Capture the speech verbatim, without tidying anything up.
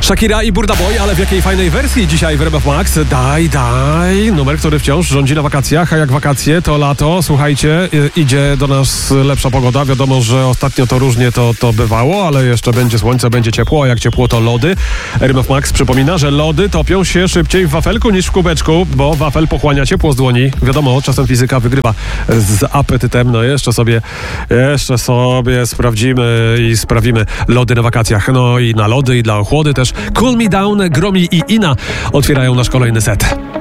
Shakira i Burna Boy, ale w jakiej fajnej wersji dzisiaj w R M F Max? Daj, daj. Numer, który wciąż rządzi na wakacjach, a jak wakacje, to lato. Słuchajcie, idzie do nas lepsza pogoda. Wiadomo, że ostatnio to różnie to, to bywało, ale jeszcze będzie słońce, będzie ciepło, a jak ciepło, to lody. R M F Max przypomina, że lody topią się szybciej w wafelku niż w kubeczku, bo wafel pochłania ciepło z dłoni. Wiadomo, czasem fizyka wygrywa z apetytem. No jeszcze sobie, jeszcze sobie sprawdzimy i sprawimy lody na wakacjach. No i na lody, i dla ochłody też. Cool Me Down, Gromi i Ina otwierają nasz kolejny set.